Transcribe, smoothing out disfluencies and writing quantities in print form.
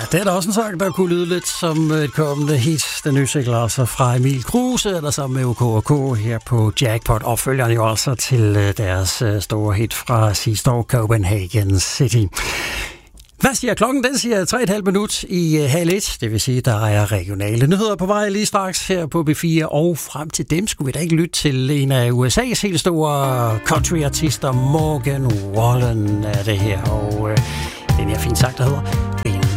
Det er da også en sang, der kunne lyde lidt som et kommende hit. Den nye single altså fra Emil Kruse, eller sammen med OKK her på Jackpot. Og følgerne jo også til deres store hit fra sidste år, Copenhagen City. Hvad siger klokken? Den siger 3,5 minut i halv 1. Det vil sige, der er regionale nyheder på vej lige straks her på B4. Og frem til dem skulle vi da ikke lytte til en af USA's helt store countryartister, Morgan Wallen er det her. Og den her fine sang, der hedder